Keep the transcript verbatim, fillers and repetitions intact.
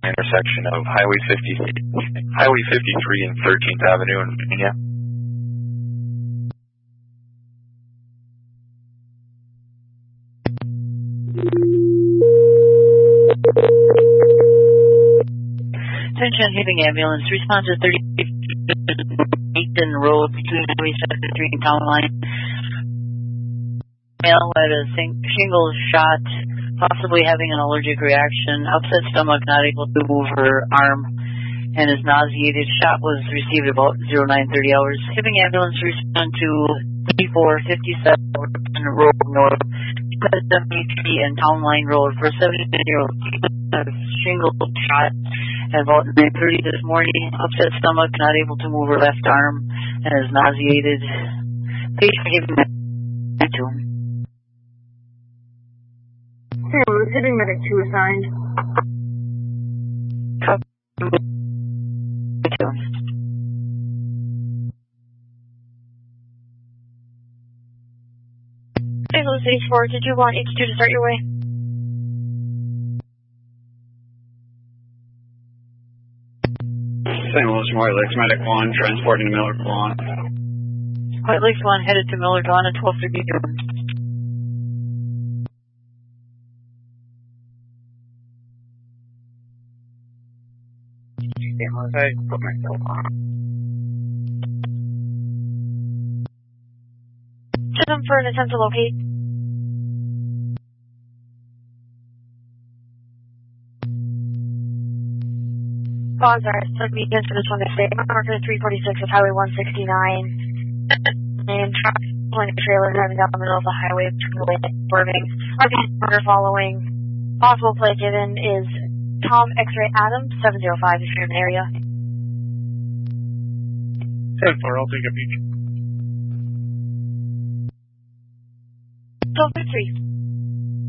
intersection of Highway fifty, Highway fifty-three and thirteenth Avenue in Virginia. Attention, Hibbing Ambulance. Response to thirty Eaton Road between Highway seventy-three and Town Line. Male had a shingle shot, possibly having an allergic reaction, upset stomach, not able to move her arm, and is nauseated. Shot was received about oh nine thirty hours. Hibbing Ambulance respond to thirty-four fifty-seven Road North, seventy-three and Town Line Road for seventy-year-old shingle shot at about nine thirty this morning. Upset stomach, not able to move her left arm, and is nauseated. Patient given medic to him. Hey, was Hibbing Medic two assigned? Hey, Louis H four, did you want H two to start your way? Saint Louis White Lakes Medic one, transporting to Miller Dawn. White Lakes one headed to Miller Dawn at twelve thirty. I put myself on. System for an attempt to locate. Oh, I'm sorry. Took me against for this one to stay. Marker three forty-six of Highway one sixty-nine. And truck pulling a trailer driving down the middle of the highway, swerving. R P marker following. Possible plate given is Tom X-Ray Adams, seven oh five if you're in the area. ten four, I'll take a peek. twelve three.